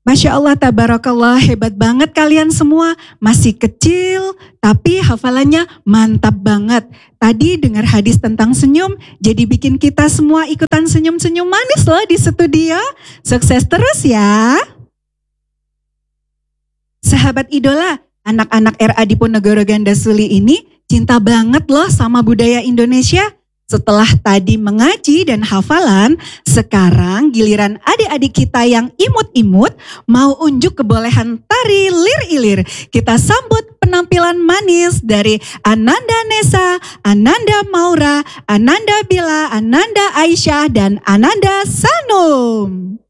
Masya Allah, tabarakallah, hebat banget kalian semua. Masih kecil, tapi hafalannya mantap banget. Tadi dengar hadis tentang senyum, jadi bikin kita semua ikutan senyum-senyum manis loh di studio. Sukses terus ya. Sahabat idola, anak-anak RA Diponegoro Gandasuli ini cinta banget loh sama budaya Indonesia. Setelah tadi mengaji dan hafalan, sekarang giliran adik-adik kita yang imut-imut mau unjuk kebolehan tari lir-ilir. Kita sambut penampilan manis dari Ananda Nesa, Ananda Maura, Ananda Bila, Ananda Aisyah, dan Ananda Sanum.